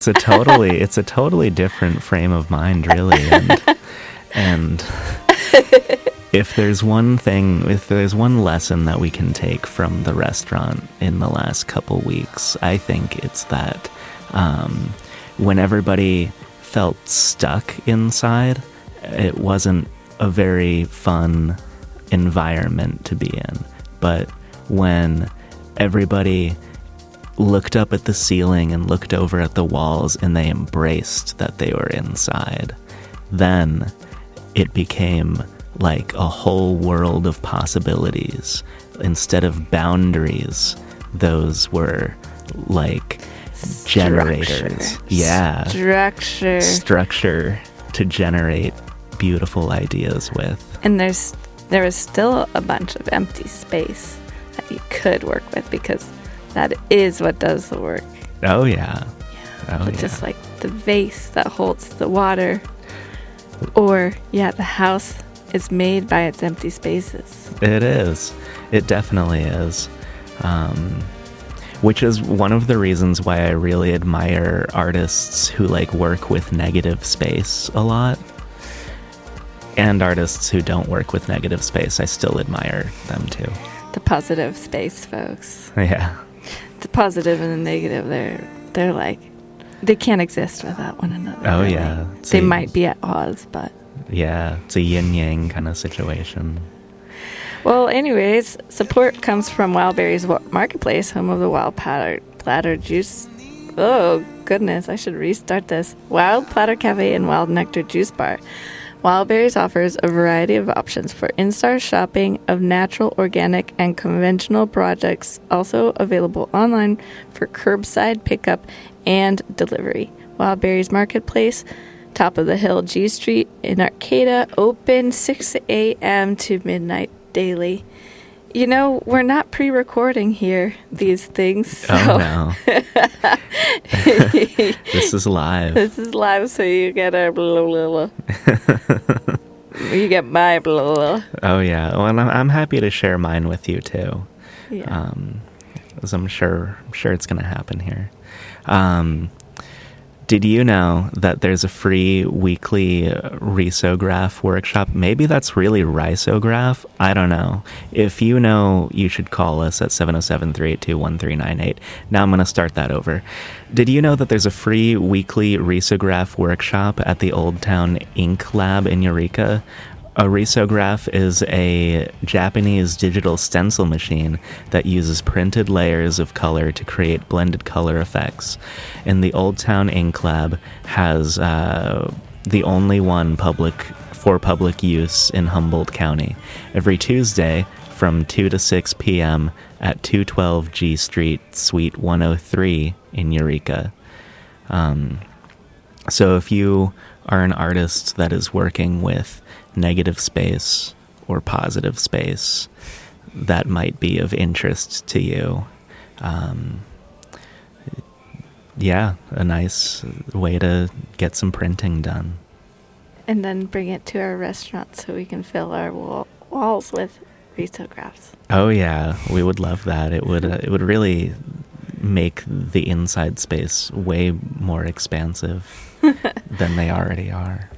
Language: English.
it's a totally different frame of mind, really. And if there's one lesson that we can take from the restaurant in the last couple weeks, I think it's that when everybody felt stuck inside, it wasn't a very fun environment to be in. But when everybody looked up at the ceiling and looked over at the walls and they embraced that they were inside, then it became like a whole world of possibilities. Instead of boundaries, those were like generators. Yeah. Structure to generate beautiful ideas with. And there was still a bunch of empty space that you could work with, because that is what does the work. Oh, yeah. Just like the vase that holds the water. Or, the house is made by its empty spaces. It is. It definitely is. Which is one of the reasons why I really admire artists who work with negative space a lot. And artists who don't work with negative space, I still admire them too. The positive space, folks. Yeah. The positive and the negative, they're like, they can't exist without one another. Oh, really. yeah. They might be at odds, but... Yeah, it's a yin-yang kind of situation. Well, anyways, support comes from Wildberries Marketplace, home of the Wild Platter Juice. Oh, goodness, I should restart this. Wild Platter Cafe and Wild Nectar Juice Bar. Wildberries offers a variety of options for in-store shopping of natural, organic, and conventional products, also available online for curbside pickup and delivery. Wildberries Marketplace, top of the hill, G Street in Arcata, open 6 a.m. to midnight daily. You know, we're not pre-recording here, these things. So. Oh, no. This is live. This is live, so you get our blah, blah, blah. You get my blah, blah. Oh, yeah. Well, and I'm happy to share mine with you, too. Yeah. As I'm sure it's going to happen here. Did you know that there's a free weekly risograph workshop? Maybe that's really risograph. I don't know. If you know, you should call us at 707-382-1398. Now I'm going to start that over. Did you know that there's a free weekly risograph workshop at the Old Town Ink Lab in Eureka? A risograph is a Japanese digital stencil machine that uses printed layers of color to create blended color effects. And the Old Town Ink Lab has the only one for public use in Humboldt County. Every Tuesday from 2 to 6 p.m. at 212 G Street, Suite 103 in Eureka. So if you are an artist that is working with negative space or positive space that might be of interest to you, a nice way to get some printing done. And then bring it to our restaurant so we can fill our walls with risographs. Oh yeah, we would love that. It would really make the inside space way more expansive than they already are.